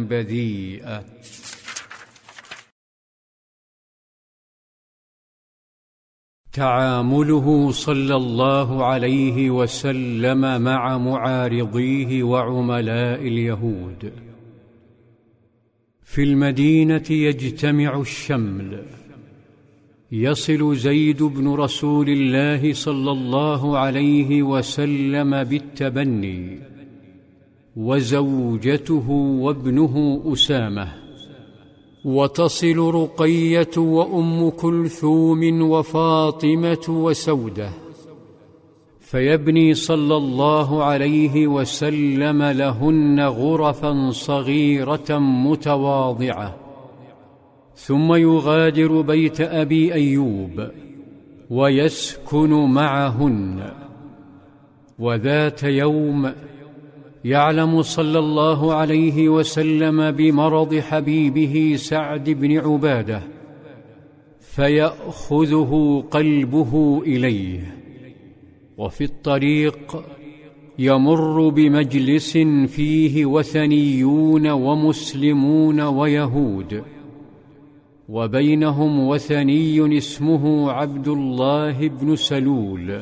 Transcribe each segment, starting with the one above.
بذيئة. تعامله صلى الله عليه وسلم مع معارضيه وعملاء اليهود. في المدينة يجتمع الشمل، يصل زيد بن رسول الله صلى الله عليه وسلم بالتبني، وزوجته وابنه أسامة، وتصل رقية وأم كلثوم وفاطمة وسودة، فيبني صلى الله عليه وسلم لهن غرفا صغيرة متواضعة، ثم يغادر بيت أبي أيوب ويسكن معهن. وذات يوم يعلم صلى الله عليه وسلم بمرض حبيبه سعد بن عبادة، فيأخذه قلبه إليه، وفي الطريق يمر بمجلس فيه وثنيون ومسلمون ويهود، وبينهم وثني اسمه عبد الله بن سلول،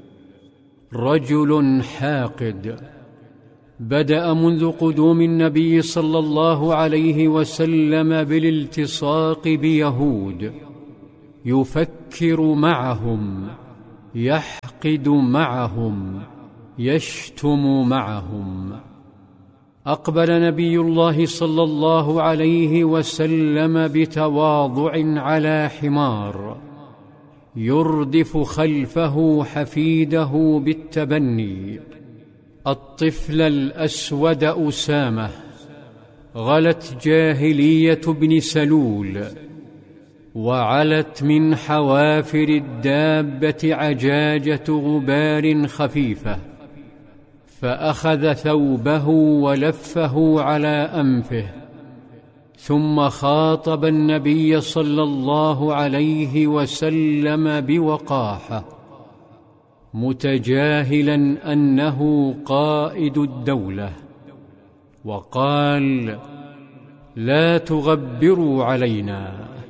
رجل حاقد بدأ منذ قدوم النبي صلى الله عليه وسلم بالالتصاق بيهود، يفكر معهم، يحقد معهم، يشتم معهم. أقبل نبي الله صلى الله عليه وسلم بتواضع على حمار، يردف خلفه حفيده بالتبني، الطفل الأسود أسامة، غلت جاهلية بن سلول، وعلت من حوافر الدابة عجاجة غبار خفيفة، فأخذ ثوبه ولفه على أنفه، ثم خاطب النبي صلى الله عليه وسلم بوقاحة، متجاهلا أنه قائد الدولة، وقال: لا تغبروا علينا.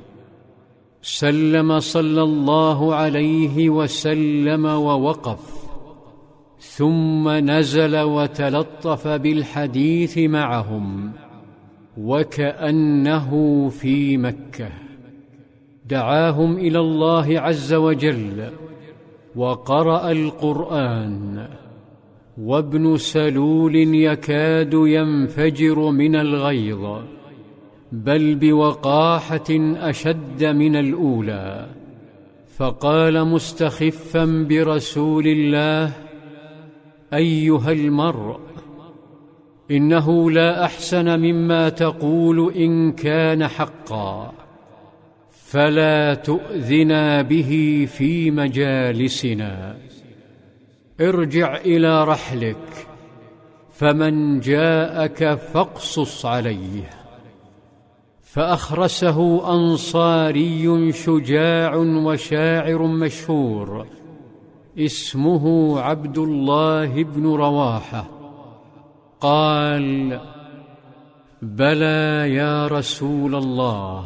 سلم صلى الله عليه وسلم ووقف، ثم نزل وتلطف بالحديث معهم وكأنه في مكة. دعاهم إلى الله عز وجل وقرأ القرآن، وابن سلول يكاد ينفجر من الغيظ، بل بوقاحة أشد من الأولى، فقال مستخفا برسول الله: أيها المرء، إنه لا أحسن مما تقول إن كان حقا، فلا تؤذنا به في مجالسنا. ارجع إلى رحلك، فمن جاءك فاقصص عليه. فأخرسه أنصاري شجاع وشاعر مشهور اسمه عبد الله بن رواحة، قال: بلى يا رسول الله،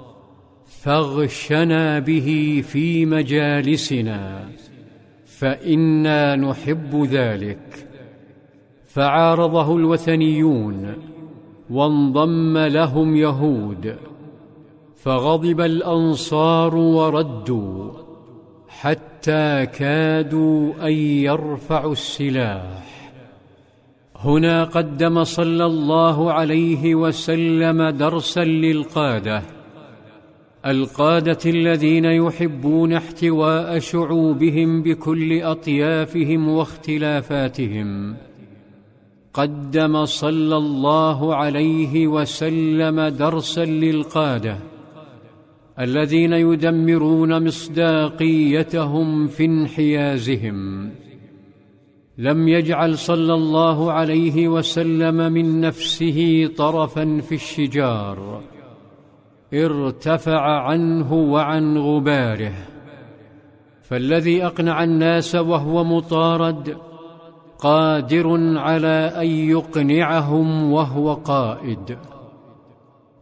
فاغشنا به في مجالسنا، فإنا نحب ذلك. فعارضه الوثنيون، وانضم لهم يهود، فغضب الأنصار وردوا، حتى كادوا أن يرفعوا السلاح. هنا قدم صلى الله عليه وسلم درسا للقادة، القادة الذين يحبون احتواء شعوبهم بكل أطيافهم واختلافاتهم. قدم صلى الله عليه وسلم درسا للقادة الذين يدمرون مصداقيتهم في انحيازهم. لم يجعل صلى الله عليه وسلم من نفسه طرفا في الشجار، ارتفع عنه وعن غباره. فالذي أقنع الناس وهو مطارد قادر على أن يقنعهم وهو قائد.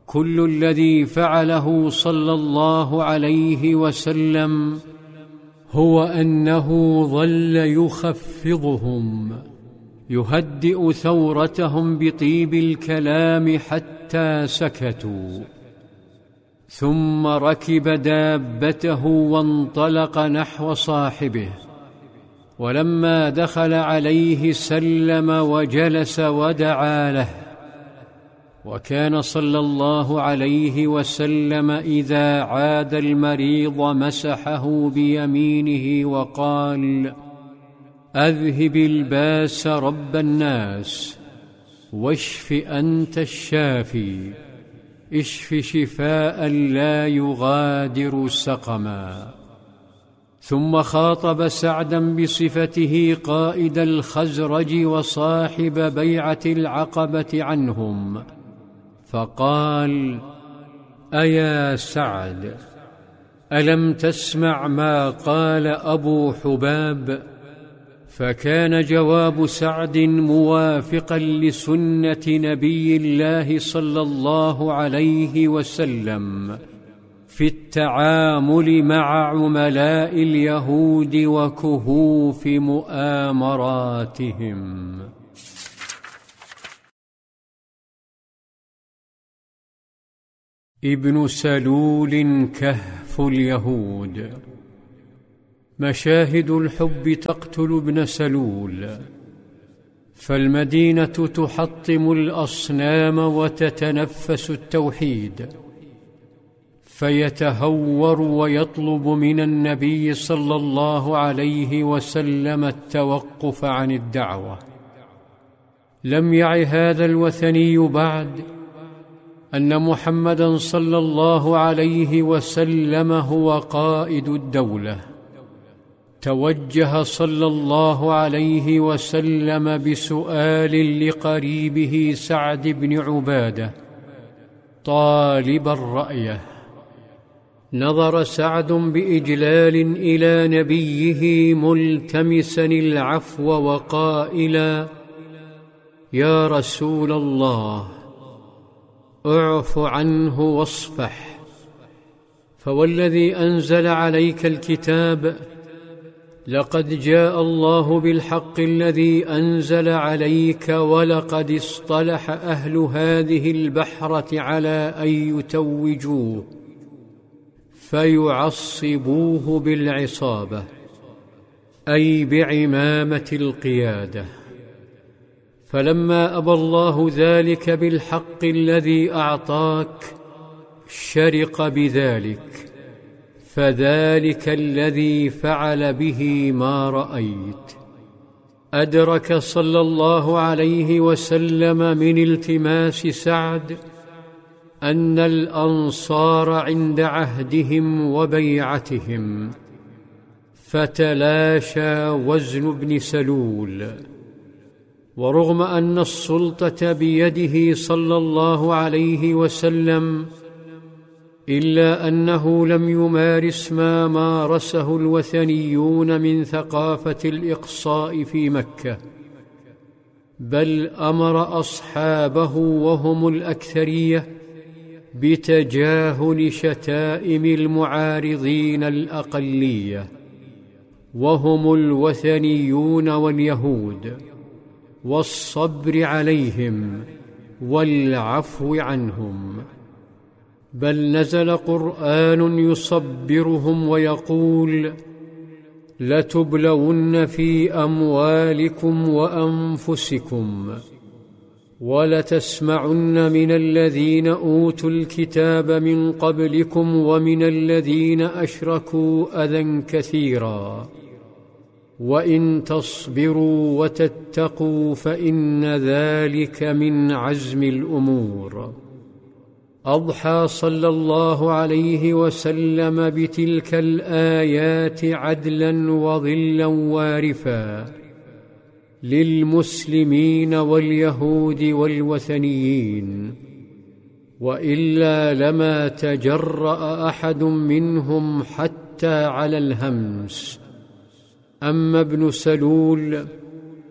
كل الذي فعله صلى الله عليه وسلم هو أنه ظل يخفضهم، يهدئ ثورتهم بطيب الكلام حتى سكتوا، ثم ركب دابته وانطلق نحو صاحبه، ولما دخل عليه سلم وجلس ودعا له. وكان صلى الله عليه وسلم إذا عاد المريض مسحه بيمينه وقال: أذهب الباس رب الناس، واشف أنت الشافي، اشف شفاء لا يغادر سقما. ثم خاطب سعدا بصفته قائد الخزرج وصاحب بيعة العقبة عنهم، فقال: أيا سعد، ألم تسمع ما قال أبو حباب؟ فكان جواب سعد موافقا لسنة نبي الله صلى الله عليه وسلم في التعامل مع عملاء اليهود وكهوف مؤامراتهم. ابن سلول كهف اليهود. مشاهد الحب تقتل ابن سلول، فالمدينة تحطم الأصنام وتتنفس التوحيد، فيتهور ويطلب من النبي صلى الله عليه وسلم التوقف عن الدعوة. لم يع هذا الوثني بعد أن محمدًا صلى الله عليه وسلم هو قائد الدولة. توجه صلى الله عليه وسلم بسؤال لقريبه سعد بن عبادة طالبا رأيه. نظر سعد بإجلال إلى نبيه ملتمسا العفو وقائلا: يا رسول الله، اعف عنه واصفح، فوالذي أنزل عليك الكتاب لقد جاء الله بالحق الذي أنزل عليك، ولقد اصطلح أهل هذه البحرة على أن يتوجوه فيعصبوه بالعصابة، أي بعمامة القيادة. فلما أبى الله ذلك بالحق الذي أعطاك شرق بذلك، فذلك الذي فعل به ما رأيت. أدرك صلى الله عليه وسلم من التماس سعد أن الأنصار عند عهدهم وبيعتهم، فتلاشى وزن ابن سلول. ورغم أن السلطة بيده صلى الله عليه وسلم، إلا أنه لم يمارس ما مارسه الوثنيون من ثقافة الإقصاء في مكة، بل أمر أصحابه وهم الأكثرية بتجاهل شتائم المعارضين الأقلية، وهم الوثنيون واليهود، والصبر عليهم والعفو عنهم. بل نزل قرآن يصبرهم ويقول: لتبلون في أموالكم وأنفسكم ولتسمعن من الذين أوتوا الكتاب من قبلكم ومن الذين أشركوا أذى كثيرا، وإن تصبروا وتتقوا فإن ذلك من عزم الأمور. أضحى صلى الله عليه وسلم بتلك الآيات عدلا وظلا وارفا للمسلمين واليهود والوثنيين، وإلا لما تجرأ أحد منهم حتى على الهمس. أما ابن سلول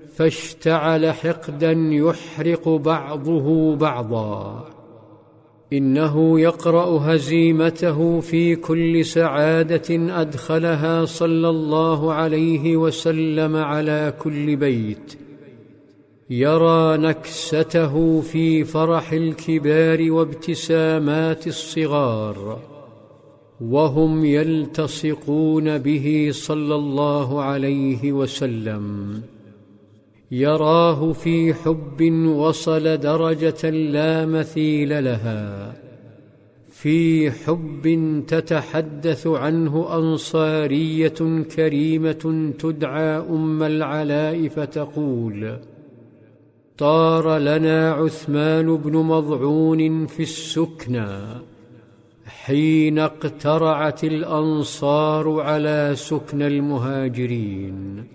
فاشتعل حقدا يحرق بعضه بعضا، إنه يقرأ هزيمته في كل سعادة أدخلها صلى الله عليه وسلم على كل بيت، يرى نكسته في فرح الكبار وابتسامات الصغار، وهم يلتصقون به صلى الله عليه وسلم، يراه في حب وصل درجة لا مثيل لها، في حب تتحدث عنه أنصارية كريمة تدعى أم العلاء فتقول: طار لنا عثمان بن مضعون في السكنى حين اقترعت الأنصار على سكنى المهاجرين.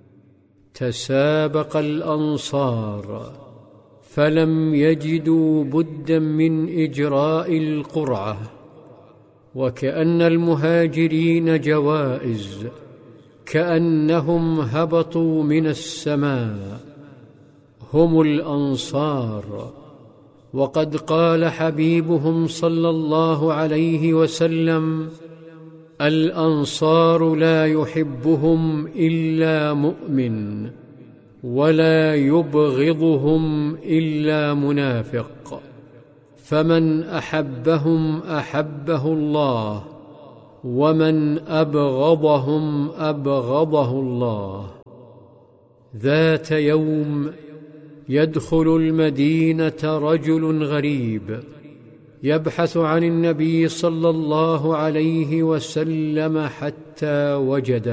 تسابق الأنصار فلم يجدوا بدا من إجراء القرعة، وكأن المهاجرين جوائز، كأنهم هبطوا من السماء، هم الأنصار. وقد قال حبيبهم صلى الله عليه وسلم: الأنصار لا يحبهم إلا مؤمن، ولا يبغضهم إلا منافق، فمن أحبهم أحبه الله، ومن أبغضهم أبغضه الله. ذات يوم يدخل المدينة رجل غريب يبحث عن النبي صلى الله عليه وسلم حتى وجده،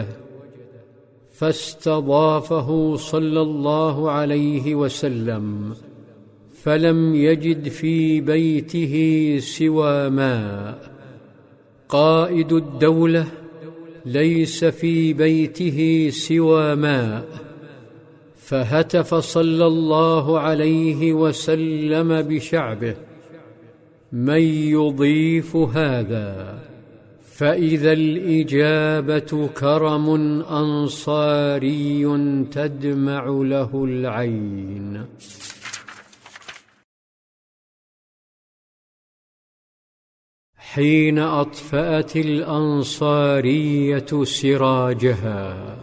فاستضافه صلى الله عليه وسلم، فلم يجد في بيته سوى ماء. قائد الدولة ليس في بيته سوى ماء، فهتف صلى الله عليه وسلم بشعبه: من يضيف هذا؟ فإذا الإجابة كرم أنصاري تدمع له العين. حين أطفأت الأنصارية سراجها،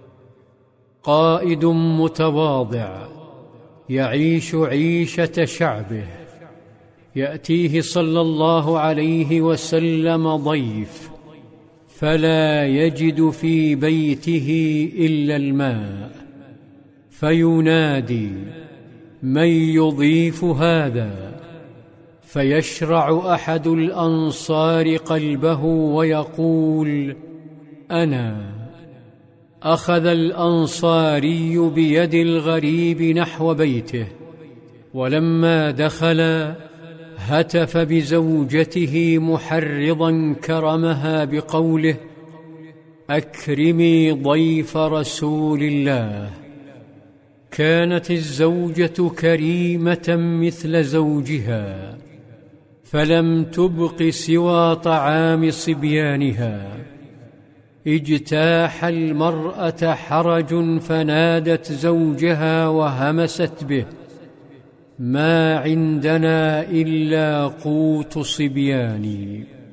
قائد متواضع يعيش عيشة شعبه، يأتيه صلى الله عليه وسلم ضيف، فلا يجد في بيته إلا الماء، فينادي: من يضيف هذا؟ فيشرع أحد الأنصار قلبه ويقول: أنا. أخذ الأنصاري بيد الغريب نحو بيته، ولما دخل هتف بزوجته محرضا كرمها بقوله: أكرمي ضيف رسول الله. كانت الزوجة كريمة مثل زوجها، فلم تبق سوى طعام صبيانها. اجتاح المرأة حرج فنادت زوجها وهمست به: ما عندنا إلا قوت صبياني.